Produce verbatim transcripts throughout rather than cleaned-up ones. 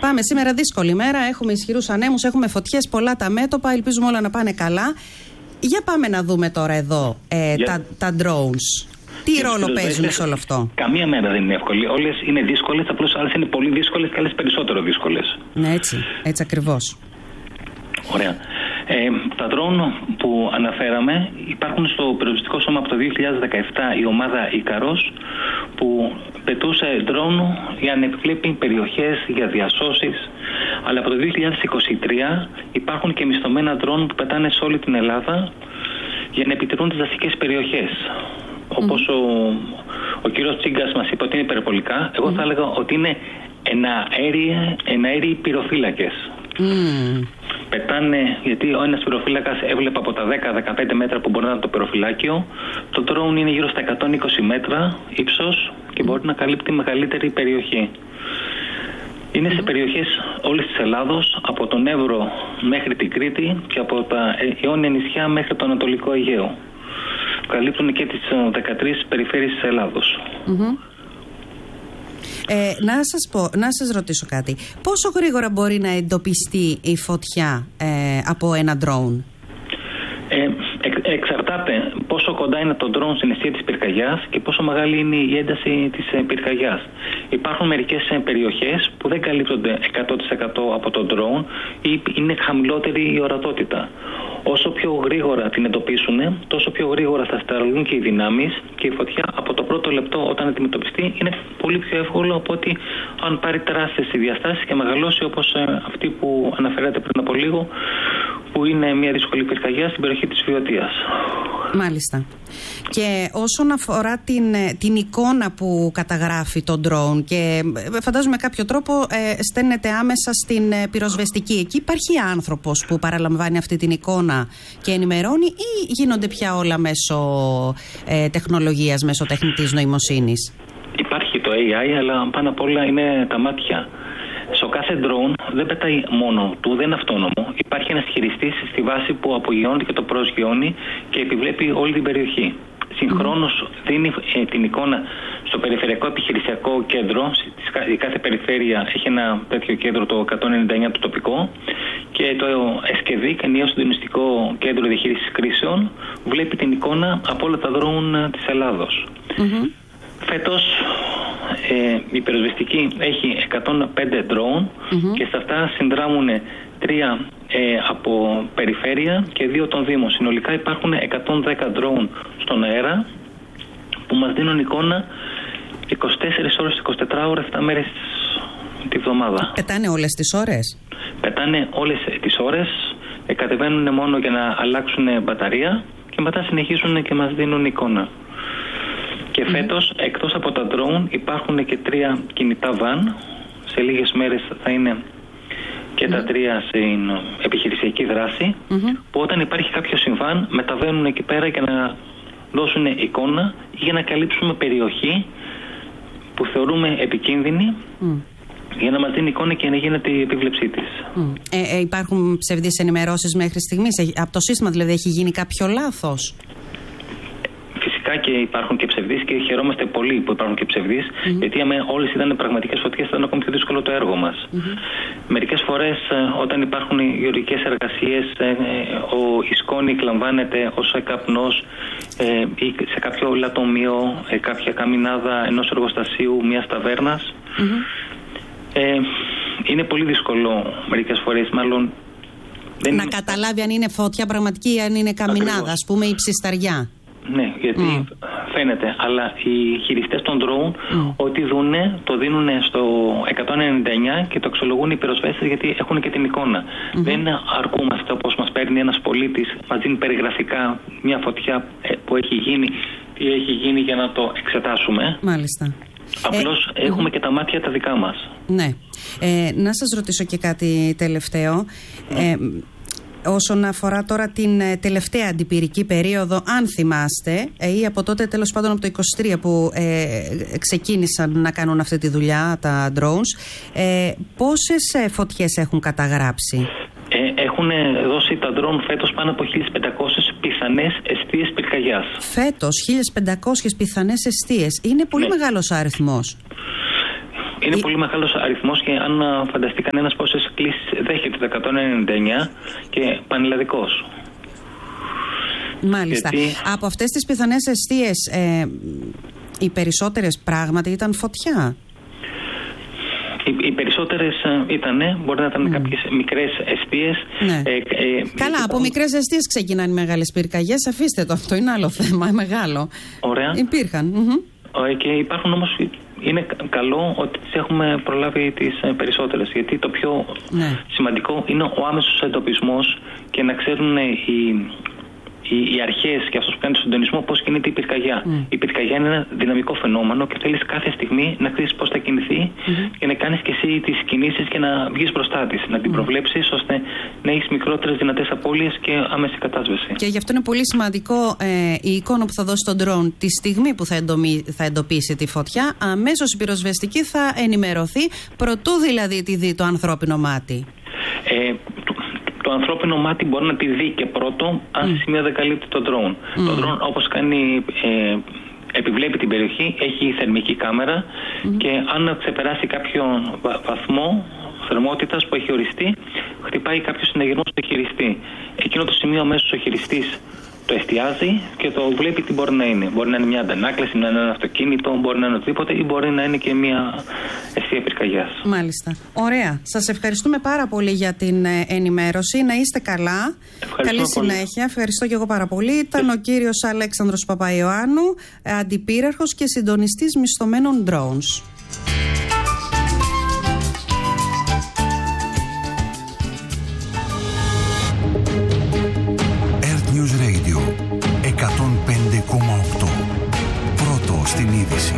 Πάμε σήμερα δύσκολη μέρα, έχουμε ισχυρούς ανέμους, έχουμε φωτιές, πολλά τα μέτωπα, ελπίζουμε όλα να πάνε καλά. Για πάμε να δούμε τώρα εδώ ε, Για... τα, τα drones. Τι Για ρόλο παίζουν σε όλο αυτό? Καμία μέρα δεν είναι εύκολη. Όλες είναι δύσκολες, απλώς άλλες είναι πολύ δύσκολες και άλλες περισσότερο δύσκολες. Ναι, έτσι, έτσι ακριβώς. Ωραία. Ε, τα drone που αναφέραμε υπάρχουν στο περιοριστικό σώμα από το δύο χιλιάδες δεκαεπτά, η ομάδα Ίκαρος, που πετούσε drone για να επιβλέπει περιοχές, για διασώσεις. Αλλά από το δύο χιλιάδες είκοσι τρία υπάρχουν και μισθωμένα drone που πετάνε σε όλη την Ελλάδα για να επιτηρούν τις δασικές περιοχές. Mm-hmm. Όπως ο, ο κύριος Τσίγκας μας είπε ότι είναι υπερβολικά, εγώ mm-hmm. θα έλεγα ότι είναι εναέριοι πυροφύλακες. Mm. Πετάνε, γιατί ο ένας πυροφύλακας έβλεπε από τα δέκα με δεκαπέντε μέτρα που μπορεί να είναι το πυροφυλάκιο. Το drone είναι γύρω στα εκατόν είκοσι μέτρα ύψος και μπορεί να καλύπτει μεγαλύτερη περιοχή. Είναι σε περιοχές όλης της Ελλάδος, από τον Εύρο μέχρι την Κρήτη και από τα Ιόνια νησιά μέχρι το Ανατολικό Αιγαίο. Καλύπτουν και τις δεκατρείς περιφέρειες της Ελλάδος. Mm-hmm. Ε, να σας πω, να σας ρωτήσω κάτι. Πόσο γρήγορα μπορεί να εντοπιστεί η φωτιά ε, από ένα drone? Ε, εξ, εξαρτάται πόσο κοντά είναι το drone στην αιστεία της πυρκαγιάς και πόσο μεγάλη είναι η ένταση της ε, πυρκαγιάς. Υπάρχουν μερικές ε, περιοχές που δεν καλύπτονται εκατό τοις εκατό από το drone ή είναι χαμηλότερη η ορατότητα. Όσο πιο γρήγορα την εντοπίσουν, τόσο πιο γρήγορα θα σταλούν και οι δυνάμεις και η φωτιά από το πρώτο λεπτό όταν αντιμετωπιστεί είναι πολύ πιο εύκολο από ότι αν πάρει τεράστιες διαστάσεις και μεγαλώσει όπως ε, αυτή που αναφέρατε πριν από λίγο, που είναι μια δύσκολη πυρκαγιά στην περιοχή της Βιωτίας. Μάλιστα. Και όσον αφορά την, την εικόνα που καταγράφει το drone και φαντάζομαι με κάποιο τρόπο ε, στέλνεται άμεσα στην ε, πυροσβεστική, εκεί υπάρχει άνθρωπος που παραλαμβάνει αυτή την εικόνα και ενημερώνει ή γίνονται πια όλα μέσω ε, τεχνολογίας, μέσω τεχνητής νοημοσύνης? Υπάρχει το έι άι, αλλά πάνω απ' όλα είναι τα μάτια. Στο κάθε drone δεν πετάει μόνο του, δεν είναι αυτόνομο. Υπάρχει ένας χειριστής στη βάση που απογειώνει και το προσγειώνει και επιβλέπει όλη την περιοχή. Συγχρόνως mm. δίνει ε, την εικόνα στο περιφερειακό επιχειρησιακό κέντρο. Η κάθε περιφέρεια έχει ένα τέτοιο κέντρο, το εκατόν ενενήντα εννιά το τοπικό, και το ΕΣΚΕΔΙΚ, ενιαίο συντονιστικό κέντρο διαχείρισης κρίσεων, βλέπει την εικόνα από όλα τα drone της Ελλάδος. Mm-hmm. Φέτος ε, η πυροσβεστική έχει εκατόν πέντε drone mm-hmm. και σε αυτά συνδράμουν τρία ε, από περιφέρεια και δύο των Δήμων. Συνολικά υπάρχουν εκατόν δέκα drone στον αέρα που μας δίνουν εικόνα είκοσι τέσσερις ώρες, είκοσι τέσσερις ώρες, επτά μέρες τη βδομάδα. Πετάνε όλες τις ώρες? Πετάνε όλες τις ώρες, ε, κατεβαίνουν μόνο για να αλλάξουν μπαταρία και μετά συνεχίζουν και μας δίνουν εικόνα. Και φέτος, mm-hmm. εκτός από τα drone, υπάρχουν και τρία κινητά van. Σε λίγες μέρες θα είναι και mm-hmm. τα τρία στην επιχειρησιακή δράση, mm-hmm. που όταν υπάρχει κάποιο συμβάν μεταβαίνουν εκεί πέρα για να δώσουν εικόνα ή για να καλύψουμε περιοχή που θεωρούμε επικίνδυνη, mm. για να μας δίνει εικόνα και να γίνεται η επίβλεψή της. Mm. Ε, ε, υπάρχουν ψευδείς ενημερώσεις μέχρι στιγμής? Από το σύστημα δηλαδή έχει γίνει κάποιο λάθος? Φυσικά και υπάρχουν και ψευδείς και χαιρόμαστε πολύ που υπάρχουν και ψευδείς, mm-hmm. γιατί αν όλες ήταν πραγματικές φωτιές θα ήταν ακόμη πιο δύσκολο το έργο μας. Mm-hmm. Μερικές φορές όταν υπάρχουν γεωργικές εργασίες, ο, η σκόνη κλαμβάνεται ως καπνός ε, ή σε κάποιο λατομείο, ε, κάποια καμινάδα ενός εργοστασίου, μιας ταβέρνας. Mm-hmm. Ε, είναι πολύ δύσκολο μερικές φορές, μάλλον δεν να είναι... καταλάβει αν είναι φωτιά πραγματική ή αν είναι καμινάδα, ας πούμε, ή ψισταριά. Ναι, γιατί mm. φαίνεται, αλλά οι χειριστές των drone mm. ό,τι δούνε το δίνουν στο εκατόν ενενήντα εννιά και το αξιολογούν οι πυροσβέστες γιατί έχουν και την εικόνα. Mm-hmm. Δεν αρκούμαστε όπως μας παίρνει ένας πολίτης, μας δίνει περιγραφικά μια φωτιά που έχει γίνει, τι έχει γίνει για να το εξετάσουμε. Μάλιστα. Απλώς ε, έχουμε mm-hmm. και τα μάτια τα δικά μας. Ναι. Ε, να σας ρωτήσω και κάτι τελευταίο. Mm. Ε, Όσον αφορά τώρα την τελευταία αντιπυρική περίοδο, αν θυμάστε, ή από τότε τέλος πάντων από το είκοσι τρία που ε, ξεκίνησαν να κάνουν αυτή τη δουλειά τα drones, ε, πόσες φωτιές έχουν καταγράψει? Ε, έχουν δώσει τα drone φέτος πάνω από χίλιες πεντακόσιες πιθανές εστίες πυρκαγιάς. Φέτος χίλιες πεντακόσιες πιθανές εστίες. Είναι πολύ ναι. μεγάλος αριθμός. Είναι Η... πολύ μεγάλος αριθμός και αν φανταστεί κανένας πόσες κλήσεις δέχεται το εκατόν ενενήντα εννιά και πανελλαδικός. Μάλιστα. Γιατί... Από αυτές τις πιθανές εστίες, ε, οι περισσότερες πράγματι ήταν φωτιά. Οι, οι περισσότερες ήταν, μπορεί να ήταν mm. κάποιες μικρές εστίες. Ναι. Ε, ε, Καλά, ήταν... από μικρές εστίες ξεκινάνε οι μεγάλες πυρκαγιές. Αφήστε το, αυτό είναι άλλο θέμα, μεγάλο. Ωραία. Υπήρχαν. Mm-hmm. Ε, και υπάρχουν όμως, είναι καλό ότι τις έχουμε προλάβει τις περισσότερες. Γιατί το πιο ναι. σημαντικό είναι ο άμεσος εντοπισμός και να ξέρουν οι... οι αρχές και αυτός που κάνει τον συντονισμό πώς κινείται η πυρκαγιά. Mm. Η πυρκαγιά είναι ένα δυναμικό φαινόμενο και θέλεις κάθε στιγμή να ξέρεις πώς θα κινηθεί mm-hmm. και να κάνεις και εσύ τις κινήσεις και να βγεις μπροστά της. Να την mm. προβλέψεις ώστε να έχεις μικρότερες δυνατές απώλειες και άμεση κατάσβεση. Και γι' αυτό είναι πολύ σημαντικό ε, η εικόνα που θα δώσει τον drone τη στιγμή που θα, εντομί, θα εντοπίσει τη φωτιά. Αμέσως η πυροσβεστική θα ενημερωθεί, προτού δηλαδή τη δει το ανθρώπινο μάτι. Ε, Το ανθρώπινο μάτι μπορεί να τη δει και πρώτο, αν mm. σε σημείο δεν καλύπτει το drone. Mm. Το drone, όπως κάνει, ε, επιβλέπει την περιοχή, έχει θερμική κάμερα mm. και αν ξεπεράσει κάποιο βαθμό θερμότητας που έχει οριστεί, χτυπάει κάποιο συναγερμό στο χειριστή. Εκείνο το σημείο αμέσως ο χειριστής το εστιάζει και το βλέπει τι μπορεί να είναι. Μπορεί να είναι μια αντανάκλαση, να είναι ένα αυτοκίνητο, μπορεί να είναι οτιδήποτε ή μπορεί να είναι και μια αιστεία πυρκαγιάς. Μάλιστα. Ωραία. Σας ευχαριστούμε πάρα πολύ για την ενημέρωση. Να είστε καλά. Καλή συνέχεια. Πολύ. Ευχαριστώ και εγώ πάρα πολύ. Ήταν ο κύριος Αλέξανδρος Παπαϊωάννου, αντιπύραρχος και συντονιστής μισθωμένων drones. εκατόν πέντε κόμμα οκτώ. Πρώτο στην είδηση.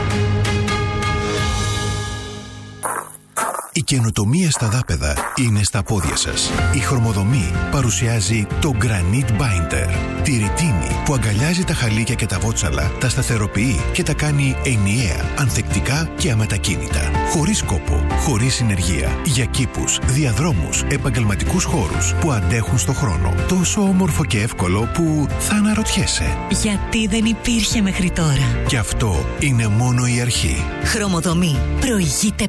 Η καινοτομία στα δάπεδα είναι στα πόδια σας. Η Χρωμοδομή παρουσιάζει το Granite Binder. Τη ρητίνη που αγκαλιάζει τα χαλίκια και τα βότσαλα, τα σταθεροποιεί και τα κάνει ενιαία, ανθεκτικά και αμετακίνητα. Χωρίς κόπο, χωρίς συνεργεία. Για κήπους, διαδρόμους, επαγγελματικούς χώρους που αντέχουν στο χρόνο. Τόσο όμορφο και εύκολο που θα αναρωτιέσαι. Γιατί δεν υπήρχε μέχρι τώρα. Και αυτό είναι μόνο η αρχή. Χρωμοδομή. Προηγείται